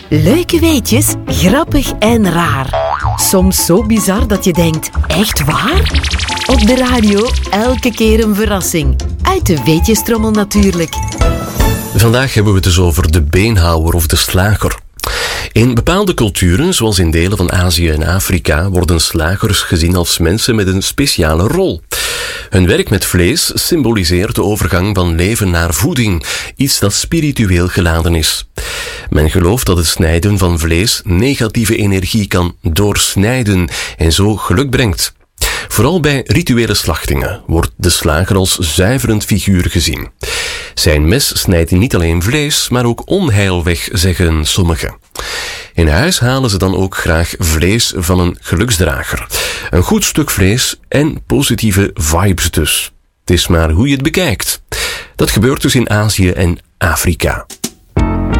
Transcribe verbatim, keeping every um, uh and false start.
Leuke weetjes, grappig en raar. Soms zo bizar dat je denkt, echt waar? Op de radio elke keer een verrassing. Uit de weetjestrommel natuurlijk. Vandaag hebben we het dus over de beenhouwer of de slager. In bepaalde culturen, zoals in delen van Azië en Afrika, worden slagers gezien als mensen met een speciale rol. Hun werk met vlees symboliseert de overgang van leven naar voeding, iets dat spiritueel geladen is. Men gelooft dat het snijden van vlees negatieve energie kan doorsnijden en zo geluk brengt. Vooral bij rituele slachtingen wordt de slager als zuiverend figuur gezien. Zijn mes snijdt niet alleen vlees, maar ook onheil weg, zeggen sommigen. In huis halen ze dan ook graag vlees van een geluksdrager. Een goed stuk vlees en positieve vibes dus. Het is maar hoe je het bekijkt. Dat gebeurt dus in Azië en Afrika.